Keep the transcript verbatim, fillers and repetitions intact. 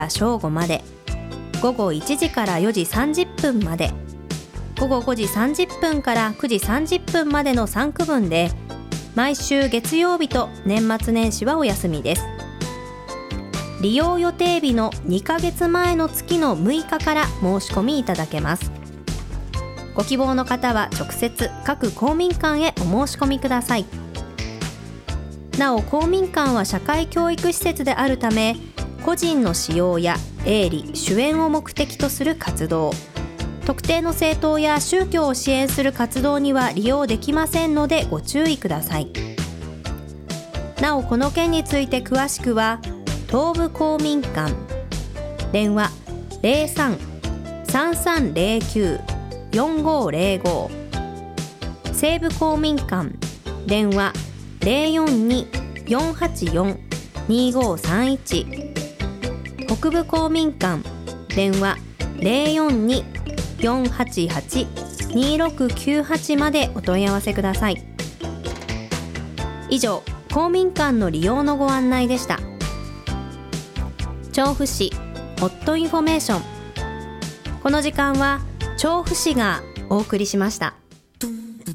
正午まで、午後いちじからよじさんじゅっぷんまで、午後ごじさんじゅっぷんからくじさんじゅっぷんまでのさんくぶんで、毎週月曜日と年末年始はお休みです。利用予定日のにかげつまえの月のむいかから申し込みいただけます。ご希望の方は直接各公民館へお申し込みください。なお、公民館は社会教育施設であるため、個人の使用や営利・主演を目的とする活動、特定の政党や宗教を支援する活動には利用できませんのでご注意ください。なお、この件について詳しくは東部公民館電話 ゼロさん さんさんゼロきゅう よんごゼロご、西部公民館電話 ゼロよんに よんはちよん にごさんいち、北部公民館電話 ゼロよんに よんはちはち にろくきゅうはち までお問い合わせください。以上、公民館の利用のご案内でした。調布市ホットインフォメーション、この時間は調布市がお送りしました。